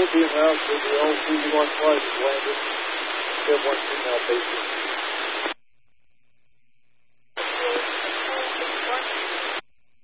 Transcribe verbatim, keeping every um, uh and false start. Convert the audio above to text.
will be en route to the old Fuji one flight has landed. We have one female patient.